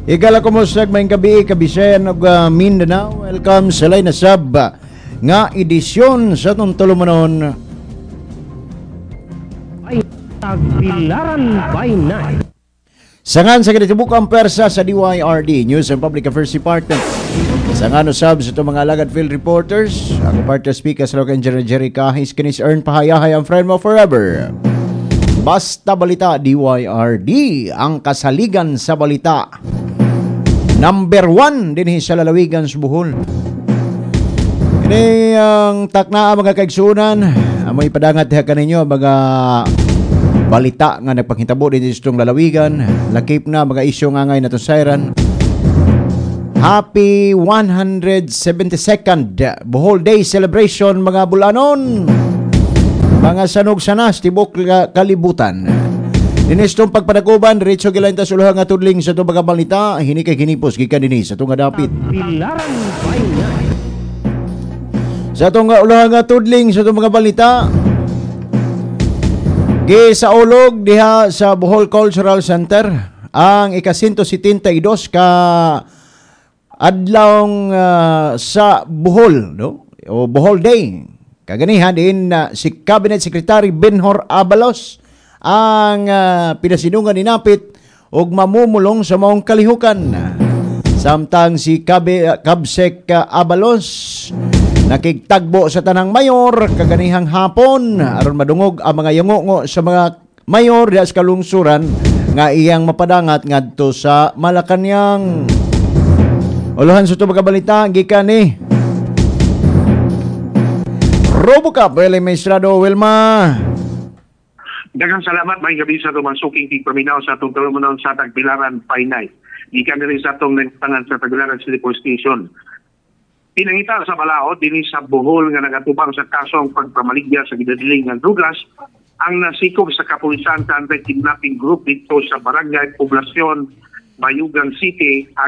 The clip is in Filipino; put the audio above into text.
Igala ko mo sa may gabi, Kabisayan ug Mindanao. Welcome sa Lay na Sab nga edisyon sa itong tulumanon. Ay Tagbilaran by Night. Sangan sa kinatibukang persa sa DYRD, News and Public Affairs Department. Sangan usab sa itong mga alagad field reporters. Ako partner speaker sa Local Engineer Jerry Kahis, kinis earn pahayahay ang friend mo forever. Basta Balita DYRD, ang kasaligan sa balita. Number 1 din sa lalawigan sa Bohol. Ini ang taknaa mga kaigsunan. Amoy padangat diha kaninyo mga balita nga nagpakitabo din sa itong lalawigan. Lakip na mga isyu nga ngay na itong siren. Happy 172nd Bohol Day celebration mga bulanon. Mga sanog sanas tibok kalibutan. Dinestong pagpadakuban diretso gilain ta suluhang nga tudling sa itong mga balita. Hini kay kinipos gikan dinhi sa itong dapit. Tagbilaran by Night. Sa itong ulohang nga tudling sa itong mga balita, sa ulog diha sa Bohol Cultural Center ang ika-172 ka adlawng sa Bohol, no? O Bohol Day. Kaganihan din si Cabinet Secretary Benhur Abalos ang pinasinungan ni Napit og mamumulong sa maong kalihukan. Samtang si Kabsek Abalos nakigtagbo sa tanang mayor kaganihang hapon aron madungog ang mga yungo sa mga mayor diha sa kalungsuran nga iyang mapadangat ngadto sa Malacañang. Uluhan sa ito mga balita gikan ni Robocop Maestrado Wilma. Daghang salamat may gabi sa itong suking tigpaminaw sa itong tulumanon sa Tagbilaran by Night. Gikan na rin sa itong nagtangan sa Tagbilaran City Police Station. Pinangita sa balaod din sa Bohol nga nagatubang sa kasong pagpamaligya sa gidadiling ng drugas ang nasikob sa kapulisan sa anti-kidnapping group dito sa Barangay Poblasyon, Bayugan City,